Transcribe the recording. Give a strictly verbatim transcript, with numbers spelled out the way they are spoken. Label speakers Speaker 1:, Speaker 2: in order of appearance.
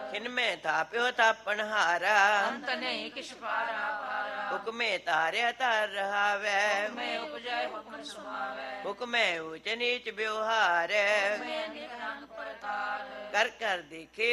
Speaker 1: ਖਿਨ ਮੈਂ ਥਾਪਿਓ ਥਾਪਣ ਹਾਰਾ
Speaker 2: ਅੰਤ ਨਹੀਂ ਕਿਛ ਪਾਰਾ ਪਾਰਾ
Speaker 1: ਹੁਕਮੇ ਤਾਰਿਆ ਤਾਰ ਰਹਾਵੈ
Speaker 2: ਮੈਂ ਉਪਜੈ ਹੁਕਮ ਸੁਭਾਵੈ
Speaker 1: ਹੁਕਮੈ ਊਚ ਨੀਚ ਵਿਵਹਾਰ
Speaker 2: ਮੈਂ ਨਿਕ ਰੰਗ ਪ੍ਰਤਾਰ
Speaker 1: ਕਰ ਕਰ ਦੇਖੇ